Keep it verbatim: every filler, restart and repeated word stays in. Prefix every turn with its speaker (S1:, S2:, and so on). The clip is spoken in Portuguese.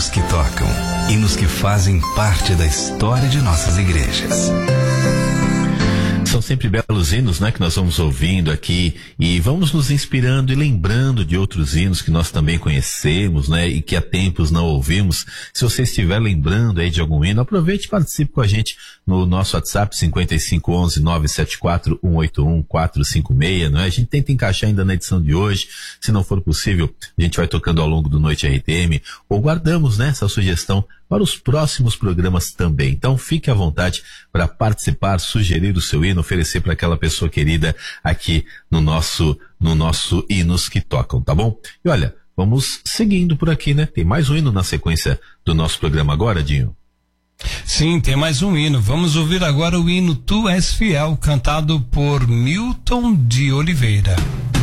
S1: que tocam, hinos que fazem parte da história de nossas igrejas.
S2: São sempre belos hinos, né, que nós vamos ouvindo aqui e vamos nos inspirando e lembrando de outros hinos que nós também conhecemos, né, e que há tempos não ouvimos. Se você estiver lembrando aí de algum hino, aproveite e participe com a gente no nosso WhatsApp cinquenta e cinco, onze, nove sete quatro, um oito um, quatro cinco seis, não é? A gente tenta encaixar ainda na edição de hoje. Se não for possível, a gente vai tocando ao longo do Noite R T M ou guardamos, né, essa sugestão para os próximos programas também. Então fique à vontade para participar, sugerir o seu hino, oferecer para aquela pessoa querida aqui no nosso, no nosso Hinos que Tocam, tá bom? E olha, vamos seguindo por aqui, né? Tem mais um hino na sequência do nosso programa agora, Dinho?
S3: Sim, tem mais um hino. Vamos ouvir agora o hino Tu És Fiel, cantado por Milton de Oliveira.